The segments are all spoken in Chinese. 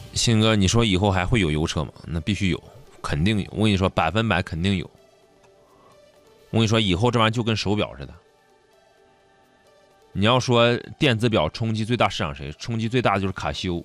鑫哥，你说以后还会有油车吗？那必须有，肯定有。我跟你说，100%肯定有。我跟你说，以后这玩意儿就跟手表似的。你要说电子表冲击最大市场谁？冲击最大的就是卡西欧。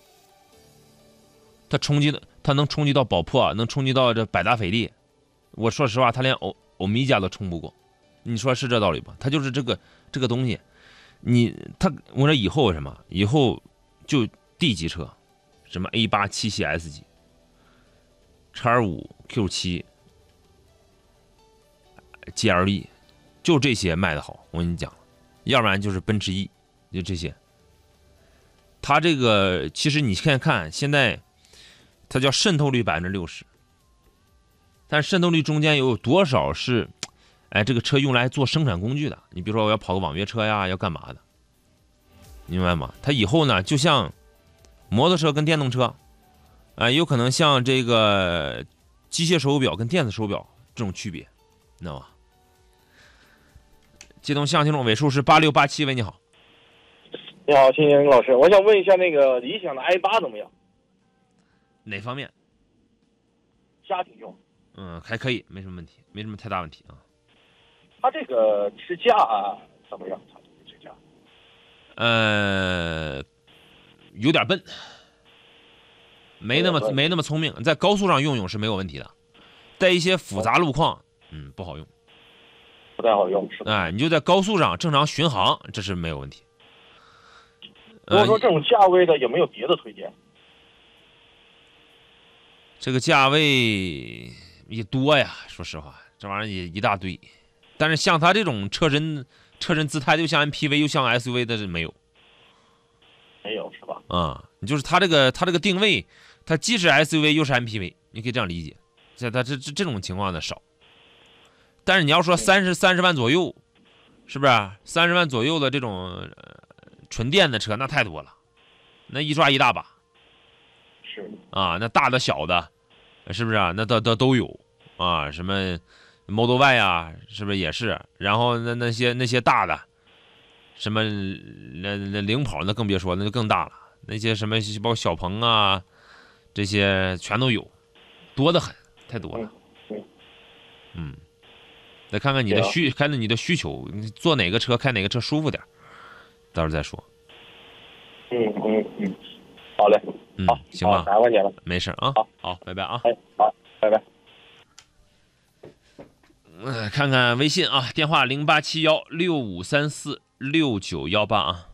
它能冲击到宝珀，能冲击到这百达翡丽。我说实话，它连欧米伽都冲不过。你说是这道理吧？它就是这个东西。我说以后什么？以后就 D 级车，什么 A8、7系、S 级、X5、Q7、GLE， 就这些卖的好。我跟你讲，要不然就是奔驰 E， 就这些。它这个其实你看现在，它叫渗透率60%，但渗透率中间有多少是，这个车用来做生产工具的？你比如说我要跑个网约车呀，要干嘛的？明白吗？它以后呢，就像摩托车跟电动车，有可能像这个机械手表跟电子手表这种区别，你知道吗？接通向听众尾数是8687，喂，你好。 你好，秦岩老师，我想问一下那个理想的 i8 怎么样？ 哪方面？ 家庭用。 还可以，没什么问题，没什么太大问题啊。 它这个支架怎么样？它这个支架？ 有点笨，没那么聪明，在高速上用是没有问题的，在一些复杂路况，不好用， 不太好用，是吧？ 你就在高速上正常巡航，这是没有问题。 如果说这种价位的，有没有别的推荐？ 这个价位也多呀，说实话，这玩意儿也一大堆，但是像它这种车身姿态又像 MPV 又像 SUV 的是没有。 没有是吧？ 你就是它这个定位，它既是 SUV 又是 MPV， 你可以这样理解。像它这种情况的少，但是你要说30万左右，是不是？30万左右的这种纯电的车那太多了，那一抓一大把。 是那大的小的，是不是那都有啊？什么 Model Y 啊，是不是也是？然后那些大的。什么那领跑那更别说，那就更大了。那些什么包括小鹏啊，这些全都有，多得很，太多了。再看看你的需求，你坐哪个车开哪个车舒服点，到时候再说。 好嘞。好， 行吧， 麻烦你了。 没事啊。好，拜拜啊。 好，拜拜。 看看微信啊，电话087165346918啊。